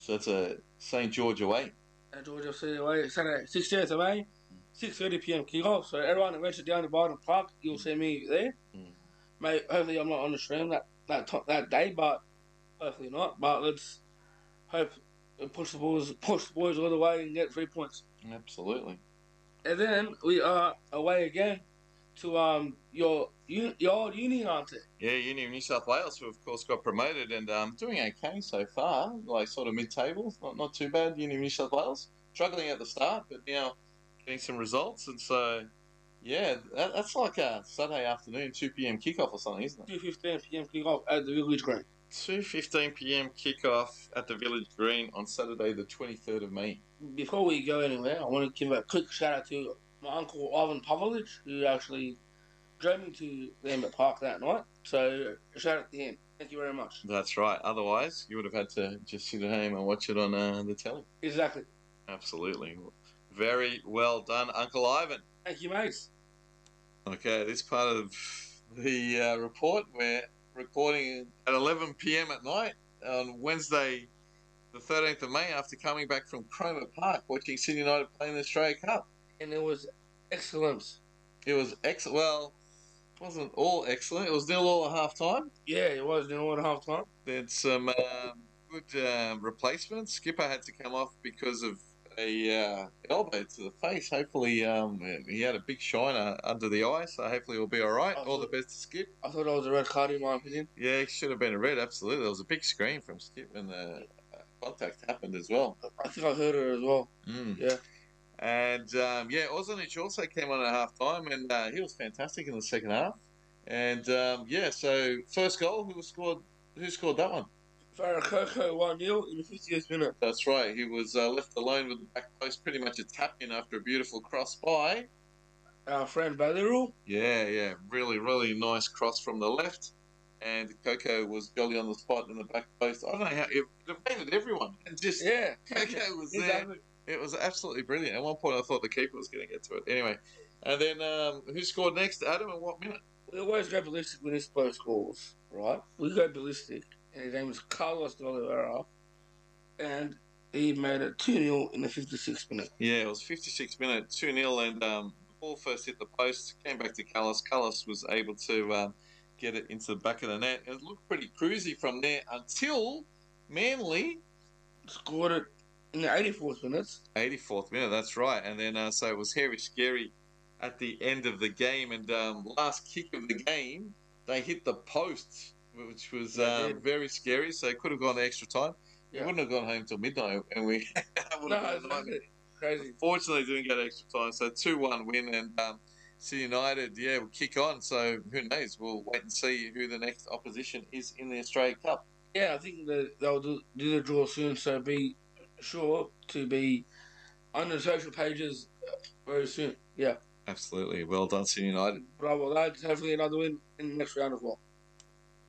So it's a St George away. At Georgia City away Saturday, 16th of May, 6:30 p.m. kickoff. So everyone that ventured down to Barton Park, you'll see me there. Mm. Mate, hopefully I'm not on the stream that day, but hopefully not. But let's hope and push the boys all the way and get 3 points. Absolutely. And then we are away again to your old uni, aren't it? Yeah, Uni of New South Wales, who of course got promoted and doing okay so far, like sort of mid-table, not too bad. Uni of New South Wales, struggling at the start, but now getting some results, and so yeah, that's like a Saturday afternoon, 2 p.m. kickoff or something, isn't it? 2:15 p.m. kickoff at the Village Green. 2:15 p.m. kickoff at the Village Green on Saturday, the 23rd of May. Before we go anywhere, I want to give a quick shout out to my uncle Ivan Pavlovich, who actually drove me to the Emmett Park that night. So shout out to him. Thank you very much. That's right. Otherwise, you would have had to just sit at home and watch it on the telly. Exactly. Absolutely. Very well done, Uncle Ivan. Thank you, mates. Okay, this part of the report, we're recording at 11 p.m. at night on Wednesday, the 13th of May, after coming back from Cromer Park, watching Sydney United play in the Australia Cup. And it was excellent. It was excellent. Well, it wasn't all excellent. It was 0-0 at half time. Yeah, it was 0-0 at half time. Then some good replacements. Skipper had to come off because of a elbow to the face. Hopefully, he had a big shiner under the eye, so hopefully he'll be all right. All the best to Skip. I thought that was a red card in my opinion. Yeah, it should have been a red, absolutely. There was a big scream from Skip when the contact happened as well. I think I heard it as well. Yeah. And, Ozanic also came on at half time, and he was fantastic in the second half. And, so first goal, who scored that one? Farah Coco 1-0 in the 50th minute. That's right. He was left alone with the back post, pretty much a tap-in after a beautiful cross by our friend Baliru. Yeah. Really, really nice cross from the left. And Coco was jolly on the spot in the back post. I don't know how it evaded everyone. And just Coco was there. It was absolutely brilliant. At one point, I thought the keeper was going to get to it. Anyway, and then who scored next? Adam, and what minute? We always go ballistic when this bloke scores, right? We go ballistic, and his name is Carlos de Oliveira, and he made it 2-0 in the 56th minute. Yeah, it was 56th minute, 2-0, and the ball first hit the post, came back to Carlos. Carlos was able to get it into the back of the net. It looked pretty cruisy from there until Manly scored it in the 84th minute. 84th minute, that's right. And then so it was hairy scary at the end of the game. And last kick of the game, they hit the post, which was very scary. So it could have gone to extra time. We wouldn't have gone home till midnight, and we would have been crazy. Fortunately, didn't go to extra time. So 2-1 win, and Sydney United, will kick on. So who knows? We'll wait and see who the next opposition is in the Australia Cup. Yeah, I think that they'll do the draw soon. So be sure to be on the social pages very soon. Yeah. Absolutely. Well done, Sydney United. Bravo, lads. Hopefully another win in the next round as well.